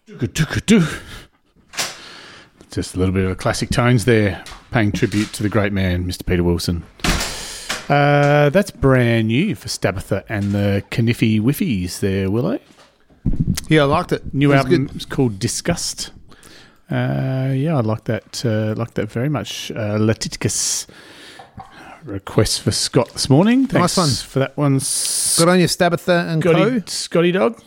Just a little bit of classic tones there, paying tribute to the great man, Mr. Peter Wilson. That's brand new for Stabitha and the Kniffy Whiffies there, Willow. Yeah, I liked it. New album is called Disgust. I like that. Like that very much. Latiticus request for Scott this morning. Thanks nice one for that one. Good on you, Stabitha and Co. Scotty Dog.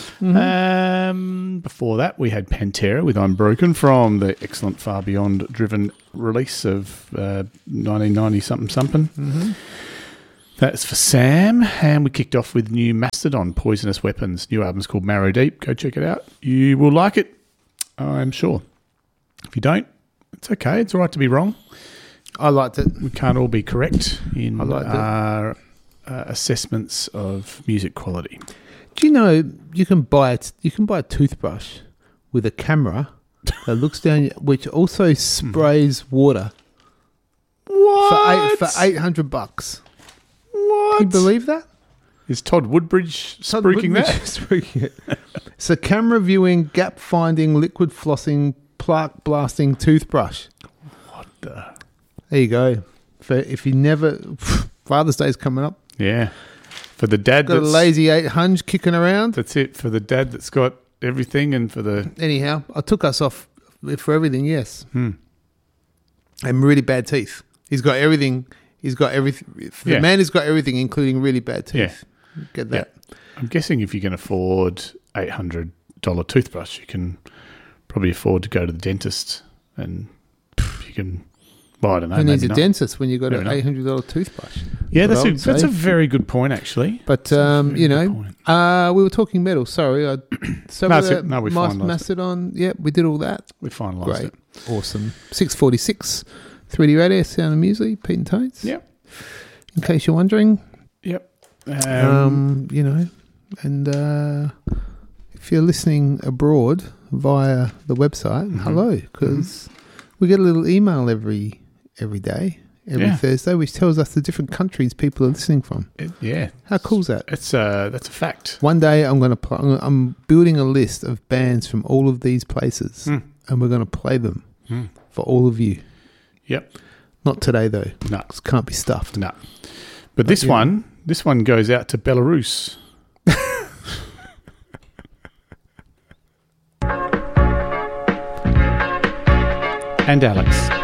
Mm-hmm. Before that, we had Pantera with I'm Broken from the excellent Far Beyond driven release of 1990 something. Mm-hmm. That's for Sam. And we kicked off with new Mastodon, Poisonous Weapons. New album's called Marrow Deep. Go check it out. You will like it, I'm sure. If you don't, it's okay. It's all right to be wrong. I liked it. We can't all be correct in our assessments of music quality. Do you know you can buy a toothbrush with a camera that looks down, which also sprays water. What? For $800? What? Can you believe that? Is Todd Woodbridge spruiking that? Spruiking it. It's a camera viewing, gap finding, liquid flossing, plaque blasting toothbrush. What the? There you go. If you never, Father's Day's coming up. Yeah. For the dad got a lazy 800 kicking around. That's it. For the dad that's got everything, and for the anyhow, I took us off for everything. Yes. And really bad teeth. He's got everything. He's got everything. The man has got everything, including really bad teeth. Yeah. Get that. Yeah. I'm guessing if you can afford $800 toothbrush, you can probably afford to go to the dentist, and you can. Well, I don't know. Who needs a dentist when you've got an $800 toothbrush? Yeah, that's a very good point, actually. But we were talking metal. Sorry, we finalised Mastodon. Yeah, we did all that. We finalised it. Awesome. 646, 3D Radio, Sound and Music, Pete and Totes. Yep. In case you're wondering. Yep. And if you're listening abroad via the website, hello, because we get a little email every day, every Thursday, which tells us the different countries people are listening from. How cool is that? That's a fact. One day I'm building a list of bands from all of these places, and we're going to play them for all of you. Yep. Not today though. No, it can't be stuffed. No. But this one goes out to Belarus. And Alex.